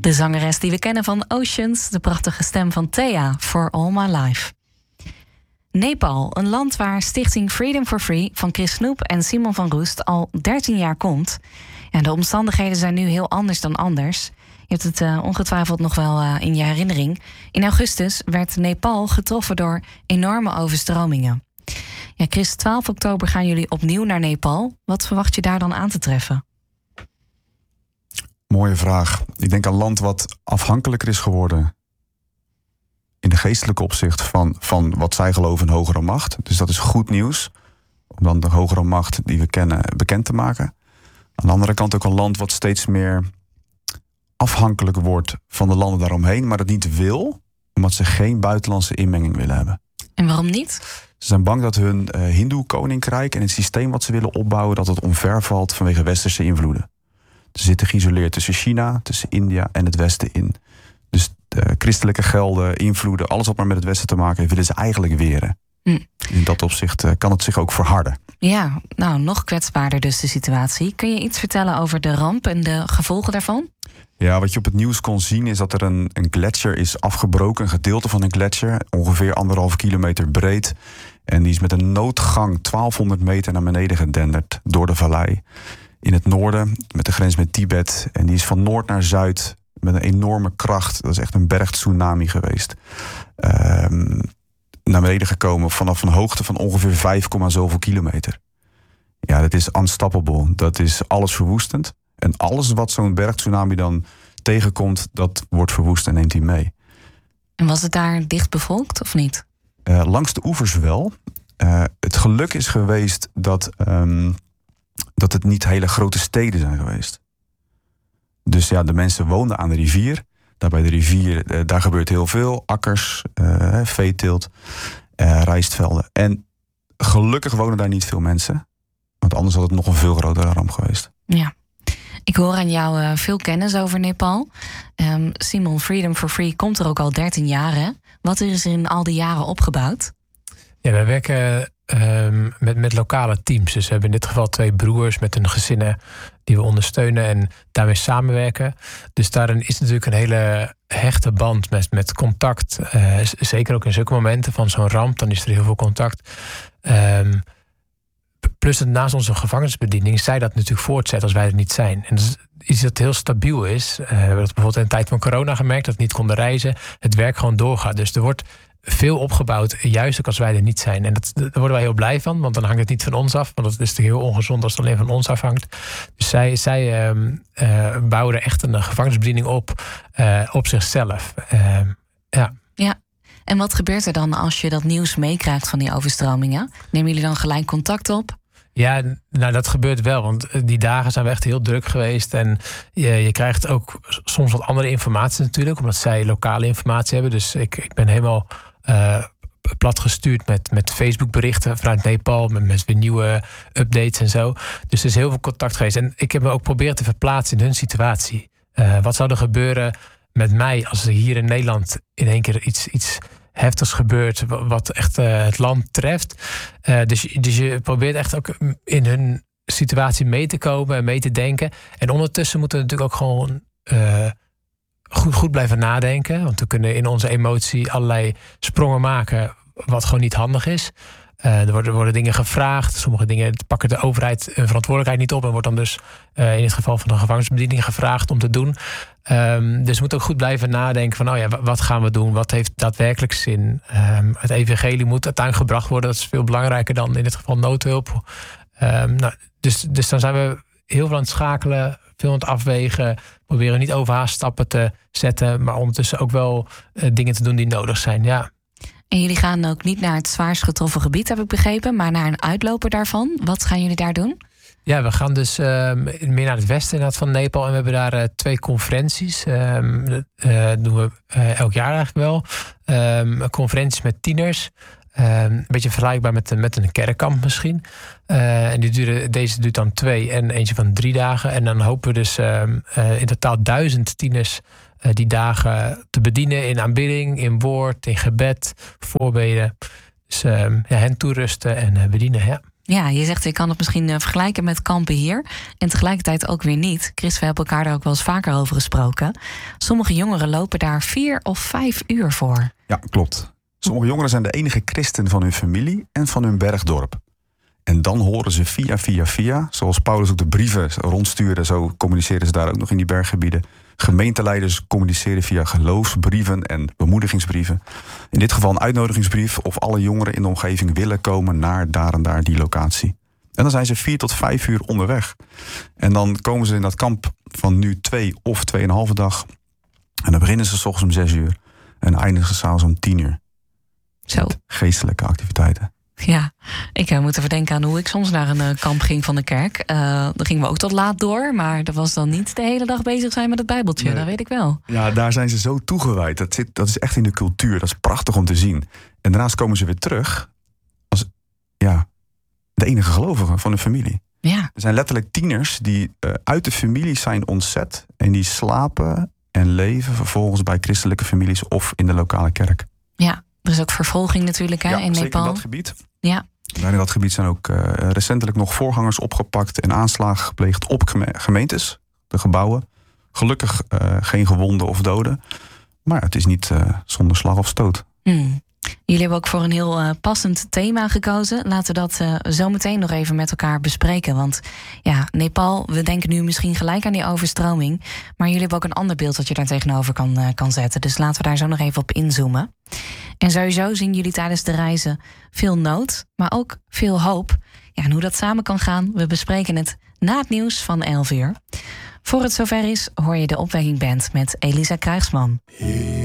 De zangeres die we kennen van Oceans, de prachtige stem van Thea, For All My Life. Nepal, een land waar stichting Freedom for Free van Chris Snoep en Simon van Roest al 13 jaar komt. Ja, de omstandigheden zijn nu heel anders dan anders. Je hebt het ongetwijfeld nog wel in je herinnering. In augustus werd Nepal getroffen door enorme overstromingen. Ja, Chris, 12 oktober gaan jullie opnieuw naar Nepal. Wat verwacht je daar dan aan te treffen? Mooie vraag. Ik denk een land wat afhankelijker is geworden in de geestelijke opzicht van wat zij geloven in hogere macht. Dus dat is goed nieuws, om dan de hogere macht die we kennen bekend te maken. Aan de andere kant ook een land wat steeds meer afhankelijk wordt van de landen daaromheen, maar dat niet wil, omdat ze geen buitenlandse inmenging willen hebben. En waarom niet? Ze zijn bang dat hun Hindoe-koninkrijk en het systeem wat ze willen opbouwen, dat het omvervalt vanwege westerse invloeden. Ze zitten geïsoleerd tussen China, tussen India en het Westen in. Dus de christelijke gelden, invloeden, alles wat maar met het Westen te maken heeft, willen ze eigenlijk weren. In dat opzicht kan het zich ook verharden. Ja, nou, nog kwetsbaarder dus de situatie. Kun je iets vertellen over de ramp en de gevolgen daarvan? Ja, wat je op het nieuws kon zien is dat er een gletsjer is afgebroken. Een gedeelte van een gletsjer, ongeveer 1,5 kilometer breed. En die is met een noodgang 1200 meter naar beneden gedenderd door de vallei. In het noorden, met de grens met Tibet. En die is van noord naar zuid met een enorme kracht. Dat is echt een bergtsunami geweest. Naar beneden gekomen vanaf een hoogte van ongeveer 5, zoveel kilometer. Ja, dat is unstoppable. Dat is alles verwoestend. En alles wat zo'n bergtsunami dan tegenkomt, dat wordt verwoest en neemt hij mee. En was het daar dicht bevolkt of niet? Langs de oevers wel. Het geluk is geweest dat het niet hele grote steden zijn geweest. Dus ja, de mensen woonden aan de rivier. Daar bij de rivier, daar gebeurt heel veel. Akkers, veeteelt, rijstvelden. En gelukkig wonen daar niet veel mensen. Want anders had het nog een veel grotere ramp geweest. Ja. Ik hoor aan jou veel kennis over Nepal. Simon, Freedom for Free komt er ook al 13 jaar. Hè? Wat is er in al die jaren opgebouwd? Ja, wij werken met lokale teams. Dus we hebben in dit geval 2 broers met hun gezinnen die we ondersteunen en daarmee samenwerken. Dus daarin is natuurlijk een hele hechte band met contact. Zeker ook in zulke momenten van zo'n ramp, dan is er heel veel contact. Plus dat naast onze gevangenisbediening zij dat natuurlijk voortzet als wij er niet zijn. En dus iets dat heel stabiel is. We hebben dat bijvoorbeeld in de tijd van corona gemerkt, dat we niet konden reizen. Het werk gewoon doorgaat. Dus er wordt veel opgebouwd, juist ook als wij er niet zijn. En daar worden wij heel blij van, want dan hangt het niet van ons af. Want dat is natuurlijk heel ongezond als het alleen van ons afhangt. Dus zij bouwen er echt een gevangenisbediening op zichzelf. Ja. En wat gebeurt er dan als je dat nieuws meekrijgt van die overstromingen? Nemen jullie dan gelijk contact op? Ja, nou dat gebeurt wel, want die dagen zijn we echt heel druk geweest. En je krijgt ook soms wat andere informatie natuurlijk, omdat zij lokale informatie hebben. Dus ik ben helemaal plat gestuurd met Facebook berichten vanuit Nepal, met weer nieuwe updates en zo. Dus er is heel veel contact geweest. En ik heb me ook proberen te verplaatsen in hun situatie. Wat zou er gebeuren met mij als er hier in Nederland in één keer iets heftigs gebeurt wat echt het land treft. Dus je probeert echt ook in hun situatie mee te komen en mee te denken. En ondertussen moeten we natuurlijk ook gewoon goed blijven nadenken. Want we kunnen in onze emotie allerlei sprongen maken wat gewoon niet handig is. Er worden dingen gevraagd. Sommige dingen pakken de overheid hun verantwoordelijkheid niet op en wordt dan dus in het geval van de gevangenisbediening gevraagd om te doen. Dus we moeten ook goed blijven nadenken van wat gaan we doen? Wat heeft daadwerkelijk zin? Het evangelie moet uiteindelijk gebracht worden. Dat is veel belangrijker dan in dit geval noodhulp. Dus dan zijn we heel veel aan het schakelen, veel aan het afwegen. Proberen niet overhaast stappen te zetten, maar ondertussen ook wel dingen te doen die nodig zijn. Ja. En jullie gaan ook niet naar het zwaarst getroffen gebied, heb ik begrepen, maar naar een uitloper daarvan. Wat gaan jullie daar doen? Ja, we gaan dus meer naar het westen inderdaad van Nepal. En we hebben daar 2 conferenties. Doen we elk jaar eigenlijk wel. Conferenties met tieners. Een beetje vergelijkbaar met een kerkkamp misschien. En deze duurt dan 2 en eentje van 3 dagen. En dan hopen we dus in totaal 1000 tieners die dagen te bedienen in aanbidding, in woord, in gebed, voorbeden. Dus hen toerusten en bedienen, ja. Ja, je zegt, ik kan het misschien vergelijken met kampen hier. En tegelijkertijd ook weer niet. Chris, we hebben elkaar daar ook wel eens vaker over gesproken. Sommige jongeren lopen daar 4 of 5 uur voor. Ja, klopt. Sommige jongeren zijn de enige christen van hun familie en van hun bergdorp. En dan horen ze via, zoals Paulus ook de brieven rondstuurde, zo communiceren ze daar ook nog in die berggebieden. Gemeenteleiders communiceren via geloofsbrieven en bemoedigingsbrieven. In dit geval een uitnodigingsbrief of alle jongeren in de omgeving willen komen naar daar en daar die locatie. En dan zijn ze 4 tot 5 uur onderweg. En dan komen ze in dat kamp van nu 2 of 2,5 dag. En dan beginnen ze 's ochtends om 6 uur en eindigen ze 's avonds om 10 uur. Zo. Met geestelijke activiteiten. Ja, ik moet even denken aan hoe ik soms naar een kamp ging van de kerk. Dan gingen we ook tot laat door, maar dat was dan niet de hele dag bezig zijn met het Bijbeltje. Nee. Dat weet ik wel. Ja, daar zijn ze zo toegewijd. Dat is echt in de cultuur. Dat is prachtig om te zien. En daarnaast komen ze weer terug als de enige gelovigen van hun familie. Ja. Er zijn letterlijk tieners die uit de familie zijn ontzet en die slapen en leven vervolgens bij christelijke families of in de lokale kerk. Ja. Er is ook vervolging natuurlijk in Nepal. Zeker in dat gebied. Ja. Daar in dat gebied zijn ook recentelijk nog voorgangers opgepakt en aanslagen gepleegd op gemeentes, de gebouwen. Gelukkig geen gewonden of doden. Maar het is niet zonder slag of stoot. Jullie hebben ook voor een heel passend thema gekozen. Laten we dat zo meteen nog even met elkaar bespreken. Want ja, Nepal, we denken nu misschien gelijk aan die overstroming. Maar jullie hebben ook een ander beeld dat je daar tegenover kan zetten. Dus laten we daar zo nog even op inzoomen. En sowieso zien jullie tijdens de reizen veel nood, maar ook veel hoop. Ja, en hoe dat samen kan gaan, we bespreken het na het nieuws van 11 uur. Voor het zover is, hoor je de Opwekking Band met Elisa Krijgsman.